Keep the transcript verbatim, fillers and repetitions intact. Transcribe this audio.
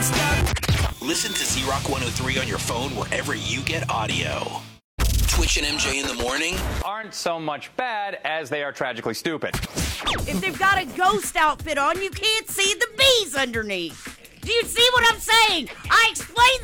Listen to Z-Rock one oh three on your phone wherever you get audio. Twitch and M J in the morning aren't so much bad as they are tragically stupid. If they've got a ghost outfit on, you can't see the bees underneath. Do you see what I'm saying? I explained